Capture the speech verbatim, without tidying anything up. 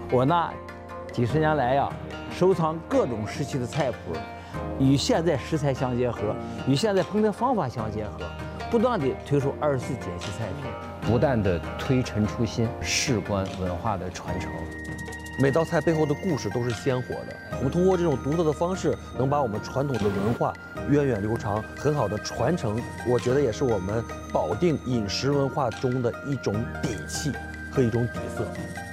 我呢，几十年来呀，收藏各种时期的菜谱，与现在食材相结合，与现在烹调方法相结合，不断地推出二十四节气菜品， 不断地推陈出新，事关文化的传承。 每道菜背后的故事都是鲜活的，我们通过这种独特的方式，能把我们传统的文化源远流长，很好的传承。我觉得也是我们保定饮食文化中的一种底气和一种底色。